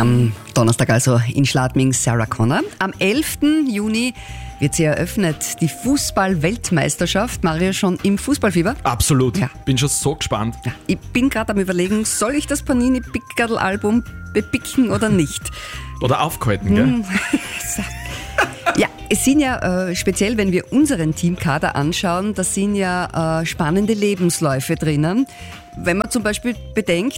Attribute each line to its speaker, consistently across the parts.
Speaker 1: Am Donnerstag also in Schladming Sarah Connor. Am 11. Juni wird sie eröffnet, die Fußball-Weltmeisterschaft. Mario, schon im Fußballfieber?
Speaker 2: Absolut.
Speaker 1: Ja.
Speaker 2: Bin schon so gespannt.
Speaker 1: Ja, ich bin gerade am Überlegen, soll ich das Panini-Pickerl-Album bepicken oder nicht?
Speaker 2: Oder aufgehalten, gell?
Speaker 1: Ja, es sind ja speziell, wenn wir unseren Teamkader anschauen, da sind ja spannende Lebensläufe drinnen. Wenn man zum Beispiel bedenkt,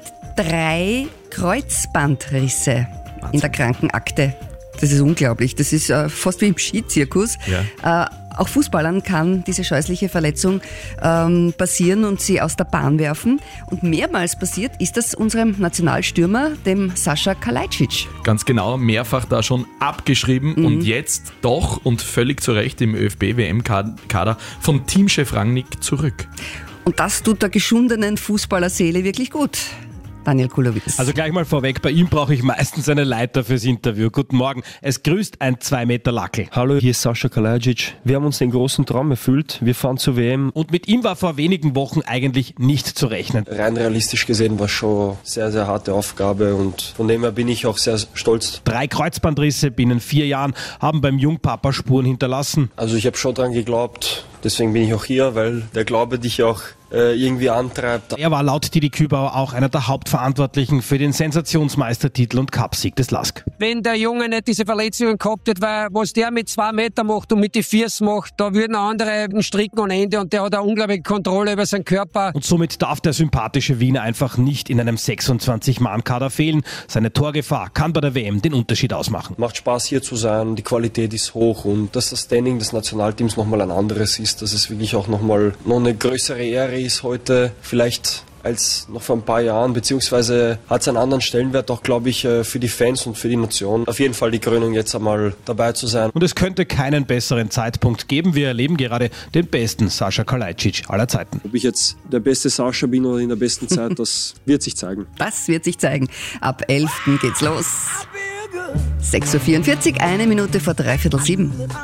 Speaker 1: 3 Kreuzbandrisse in der Krankenakte. Das ist unglaublich. Das ist fast wie im Skizirkus. Ja. Auch Fußballern kann diese scheußliche Verletzung passieren und sie aus der Bahn werfen. Und mehrmals passiert ist das unserem Nationalstürmer, dem Sascha Kalajdzic.
Speaker 2: Ganz genau, mehrfach da schon abgeschrieben und jetzt doch und völlig zu Recht im ÖFB-WM-Kader vom Teamchef Rangnick zurück.
Speaker 1: Und das tut der geschundenen Fußballerseele wirklich gut. Daniel Kulowitz.
Speaker 3: Also gleich mal vorweg, bei ihm brauche ich meistens eine Leiter fürs Interview. Guten Morgen, es grüßt ein 2 Meter Lackel.
Speaker 4: Hallo, hier ist Sascha Kalajdzic. Wir haben uns den großen Traum erfüllt. Wir fahren zur WM.
Speaker 3: Und mit ihm war vor wenigen Wochen eigentlich nicht zu rechnen.
Speaker 4: Rein realistisch gesehen war schon sehr, sehr harte Aufgabe und von dem her bin ich auch sehr stolz.
Speaker 3: 3 Kreuzbandrisse binnen 4 Jahren haben beim Jungpapa Spuren hinterlassen.
Speaker 4: Also ich habe schon dran geglaubt, deswegen bin ich auch hier, weil der Glaube dich auch irgendwie antreibt.
Speaker 3: Er war laut Didi Kübauer auch einer der Hauptverantwortlichen für den Sensationsmeistertitel und Cupsieg des LASK.
Speaker 5: Wenn der Junge nicht diese Verletzungen gehabt hätte, weil was der mit 2 Meter macht und mit die Füßen macht, da würden andere stricken ohne Ende und der hat eine unglaubliche Kontrolle über seinen Körper.
Speaker 3: Und somit darf der sympathische Wiener einfach nicht in einem 26-Mann-Kader fehlen. Seine Torgefahr kann bei der WM den Unterschied ausmachen.
Speaker 4: Macht Spaß hier zu sein, die Qualität ist hoch und dass das Standing des Nationalteams nochmal ein anderes ist, dass es wirklich auch noch eine größere Ehre ist heute, vielleicht als noch vor ein paar Jahren, beziehungsweise hat es einen anderen Stellenwert auch, glaube ich, für die Fans und für die Nation. Auf jeden Fall die Krönung jetzt einmal dabei zu sein.
Speaker 3: Und es könnte keinen besseren Zeitpunkt geben. Wir erleben gerade den besten Sascha Kalajdzic aller Zeiten.
Speaker 4: Ob ich jetzt der beste Sascha bin oder in der besten Zeit, das wird sich zeigen.
Speaker 1: Das wird sich zeigen. Ab 11. geht's los. 6.44 Uhr, 1 Minute vor 6:45.